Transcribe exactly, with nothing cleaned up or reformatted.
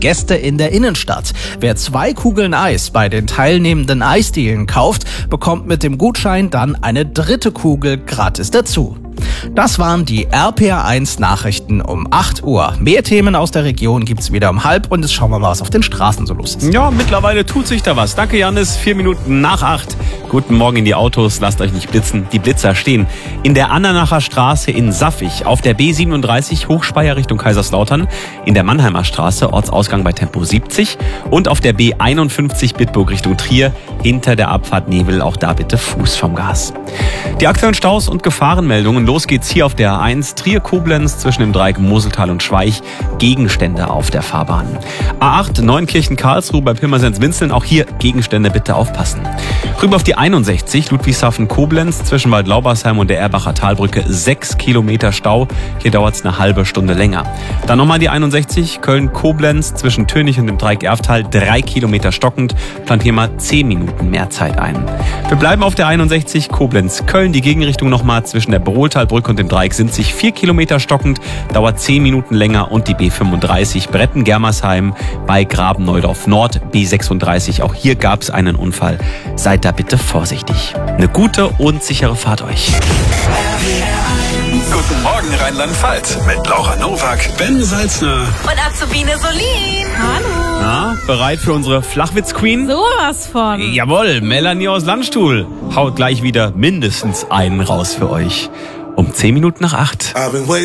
Gäste in der Innenstadt. Wer zwei Kugeln Eis bei den teilnehmenden Eisdielen kauft, bekommt mit dem Gutschein dann eine dritte Kugel gratis dazu. Das waren die R P R eins Nachrichten um acht Uhr. Mehr Themen aus der Region gibt's wieder um halb und jetzt schauen wir mal, was auf den Straßen so los ist. Ja, mittlerweile tut sich da was. Danke, Jannis. Vier Minuten nach acht. Guten Morgen in die Autos. Lasst euch nicht blitzen. Die Blitzer stehen in der Andernacher Straße in Saffig, auf der B siebenunddreißig Hochspeyer Richtung Kaiserslautern, in der Mannheimer Straße, Ortsausgang bei Tempo siebzig und auf der B einundfünfzig Bitburg Richtung Trier, hinter der Abfahrt Nebel. Auch da bitte Fuß vom Gas. Die aktuellen Staus und Gefahrenmeldungen. Los geht's hier auf der A eins Trier-Koblenz zwischen dem Dreieck Moseltal und Schweich. Gegenstände auf der Fahrbahn. A acht Neunkirchen-Karlsruhe bei Pirmasens-Winzeln. Auch hier Gegenstände, bitte aufpassen. Rüber auf die einundsechzig Ludwigshafen-Koblenz zwischen Waldlaubersheim und der Erbacher Talbrücke. Sechs Kilometer Stau. Hier dauert's eine halbe Stunde länger. Dann nochmal die einundsechzig Köln-Koblenz zwischen Tönig und dem Dreieck Erftal. Drei Kilometer stockend. Plant hier mal zehn Minuten mehr Zeit ein. Wir bleiben auf der einundsechzig Koblenz-Köln. Die Gegenrichtung nochmal zwischen der Brohltalbrücke und dem Dreieck sind sich vier Kilometer stockend. Dauert zehn Minuten länger. Und die B fünfunddreißig Bretten-Germersheim bei Graben-Neudorf Nord. B sechsunddreißig. Auch hier gab's einen Unfall. Seid da bitte vorsichtig. Eine gute und sichere Fahrt euch. Guten Morgen Rheinland-Pfalz mit Laura Nowak, Ben Salzner und Azubine Solin. Hallo. Na, bereit für unsere Flachwitz-Queen? Sowas von. Jawohl, Melanie aus Landstuhl haut gleich wieder mindestens einen raus für euch. Um zehn Minuten nach acht.